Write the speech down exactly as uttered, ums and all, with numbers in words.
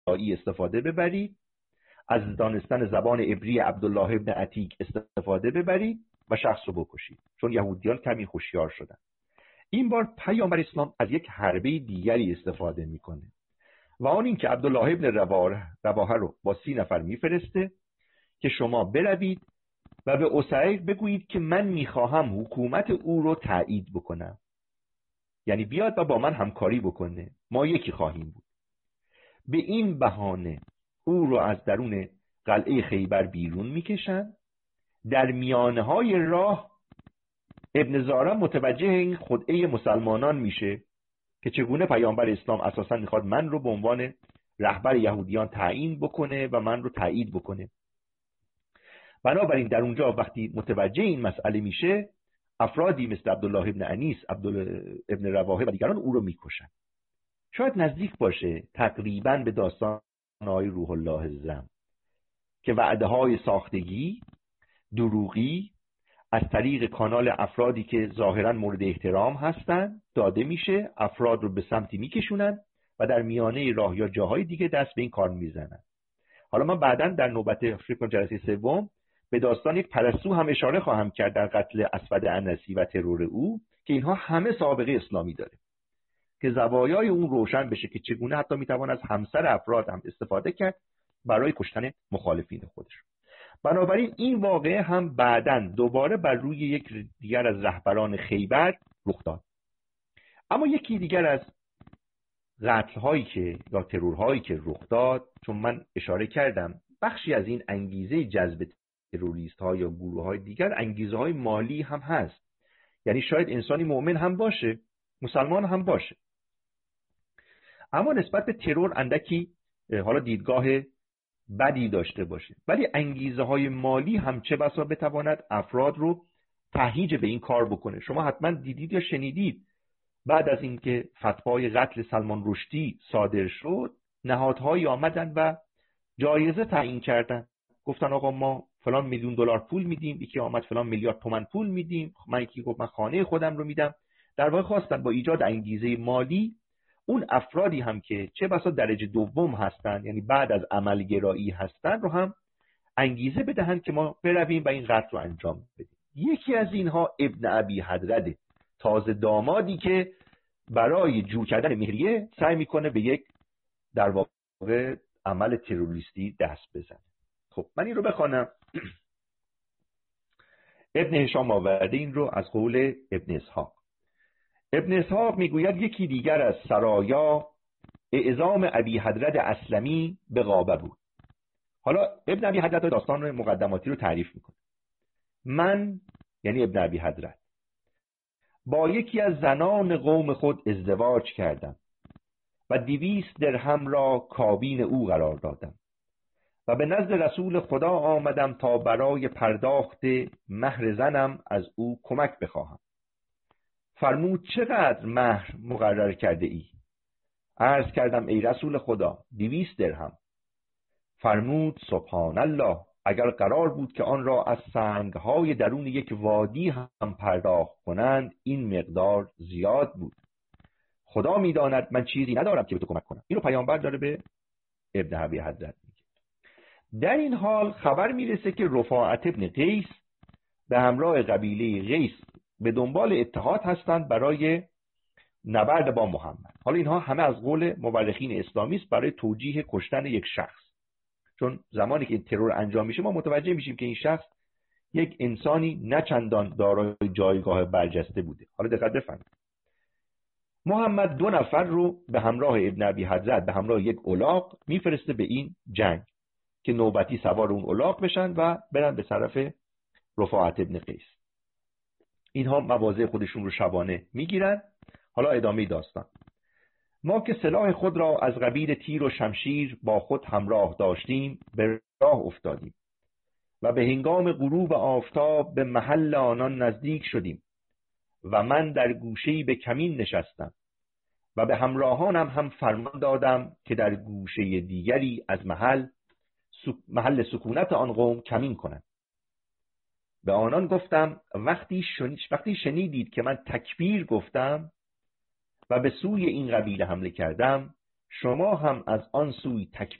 گرایی استفاده ببرید، از دانستن زبان عبری عبدالله ابن عتیق استفاده ببرید و شخص رو بکشید، چون یهودیان کمی هوشیار شدن. این بار پیامبر اسلام از یک حربه دیگری استفاده میکنه و آن این که عبدالله ابن رواحه رو با سی نفر میفرسته که شما بروید و به اسیر بگویید که من میخواهم حکومت او رو تایید بکنم، یعنی بیاد و با من همکاری بکنه، ما یکی خواهیم بود. به این بهانه او رو از درون قلعه خیبر بیرون میکشن. در میانه های راه ابن زارم متوجه این خدعه مسلمانان میشه که چگونه پیامبر اسلام اساسا میخواد من رو به عنوان رهبر یهودیان تعیین بکنه و من رو تایید بکنه. بنابراین در اونجا وقتی متوجه این مسئله میشه، افرادی مثل عبدالله ابن انیس، عبدالله ابن رواحه و دیگران او رو میکشن. شاید نزدیک باشه تقریبا به داستان آقای روح الله زم که وعده های ساختگی دروغی از طریق کانال افرادی که ظاهرا مورد احترام هستن داده میشه، افراد رو به سمتی میکشونن و در میانه راه یا جاهای دیگه دست به این کار میزنن. حالا من بعداً در نوبت فکر جلسه سوم به داستان یک پرستو هم اشاره خواهم کرد در قتل اسود انسی و ترور او که اینها همه سابقه اسلامی داره که زوایای اون روشن بشه که چگونه حتی میتوان از همسر افراد هم استفاده کرد برای کشتن مخالفین خودش. بنابراین این واقعه هم بعداً دوباره بر روی یک دیگر از رهبران خیبر رخ داد. اما یکی دیگر از قتل‌هایی که یا ترورهایی که رخ داد، چون من اشاره کردم بخشی از این انگیزه جذب تروریست‌ها یا گروه‌های دیگر انگیزه‌های مالی هم هست، یعنی شاید انسانی مؤمن هم باشه، مسلمان هم باشه، اما نسبت به ترور اندکی حالا دیدگاه بدی داشته باشه، ولی انگیزه های مالی هم چه بسا بتواند افراد رو تهییج به این کار بکنه. شما حتما دیدید یا شنیدید بعد از اینکه فتوای قتل سلمان رشدی صادر شد، نهادهایی آمدن و جایزه تعیین کردن، گفتن آقا ما فلان میلیون دلار پول میدیم، یکی آمد فلان میلیارد تومان پول میدیم، من یکی گفت من خانه خودم رو میدم. در واقع خواستن با ایجاد انگیزه مالی اون افرادی هم که چه بسا درجه دوم هستن، یعنی بعد از عملگرایی هستن، رو هم انگیزه بدهن که ما برویم و این قتل رو انجام بدیم. یکی از اینها ابن ابی حدرده، تازه دامادی که برای جور کردن مهریه سعی میکنه به یک در واقع عمل تروریستی دست بزنه. خب من این رو بخوانم. ابن هشام آورده این رو از قول ابن اسحاق. ابن اسحاق میگوید یکی دیگر از سرایا اعزام ابی حدرد اسلمی به غابه بود. حالا ابن ابی حدرد داستان مقدماتی رو تعریف میکنه. من یعنی ابن ابی حدرد با یکی از زنان قوم خود ازدواج کردم و دویست درهم را کابین او قرار دادم و به نزد رسول خدا آمدم تا برای پرداخت مهر زنم از او کمک بخواهم. فرمود چقدر مهر مقرر کرده ای؟ عرض کردم ای رسول خدا دویست درهم. فرمود سبحان الله، اگر قرار بود که آن را از سنگهای درون یک وادی هم پرداخت کنند این مقدار زیاد بود. خدا میداند من چیزی ندارم که به تو کمک کنم. این رو پیامبر داره به ابن ابی حدرد میگه. در این حال خبر میرسه که رفاعت ابن قیس به همراه قبیله قیس به دنبال اتحاد هستند برای نبرد با محمد. حالا اینها همه از قول مورخین اسلامی است برای توجیه کشتن یک شخص، چون زمانی که این ترور انجام میشه ما متوجه میشیم که این شخص یک انسانی نه چندان دارای جایگاه برجسته بوده. حالا دقت بفرمایید. محمد دو نفر رو به همراه ابن ابی حدرد به همراه یک الاغ میفرسته به این جنگ که نوبتی سوار اون الاغ بشن و برن به طرف رفاعت ابن قیس. اینها مواضع خودشون رو شبانه میگیرن. حالا ادامه داستان. ما که سلاح خود را از قبیل تیر و شمشیر با خود همراه داشتیم به راه افتادیم و به هنگام غروب آفتاب به محل آنان نزدیک شدیم و من در گوشه‌ای به کمین نشستم و به همراهانم هم فرمان دادم که در گوشه دیگری از محل محل سکونت آن قوم کمین کنند. به آنان گفتم وقتی وقتی شنیدید که من تکبیر گفتم و به سوی این قبیله حمله کردم شما هم از آن سوی تکبیر